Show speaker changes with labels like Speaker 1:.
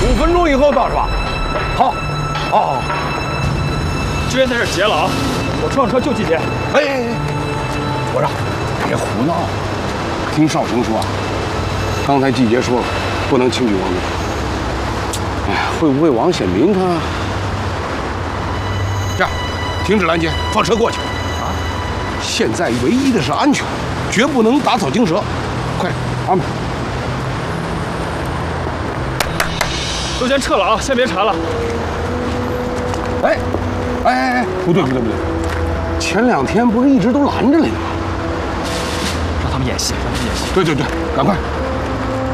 Speaker 1: 5分钟以后到是吧？好，好，
Speaker 2: 支援在这儿截了啊！我冲上车就集结。
Speaker 1: 哎，我说别胡闹！听少成说啊，刚才季杰说了，不能轻举妄动。哎呀，会不会王显民他？这样，停止拦截，放车过去。啊！现在唯一的是安全，绝不能打草惊蛇。快点，安排。
Speaker 2: 都先撤了啊，先别查了。
Speaker 1: 哎，不对，前2天不是一直都拦着来呢吗？
Speaker 2: 让他们演戏，让他们演戏。
Speaker 1: 对，赶快